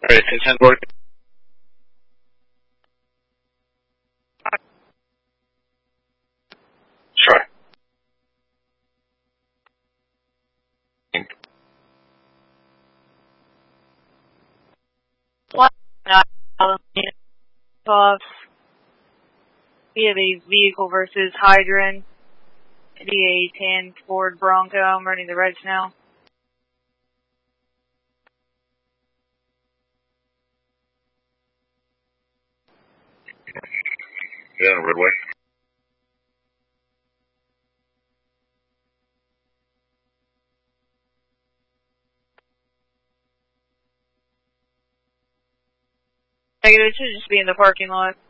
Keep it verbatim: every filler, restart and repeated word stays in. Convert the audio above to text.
Alright, consent board. Sure. One off. We have a vehicle versus hydrant. D A ten Ford Bronco. I'm running the reds now. Yeah, Redway. Negative, it should just be in the parking lot.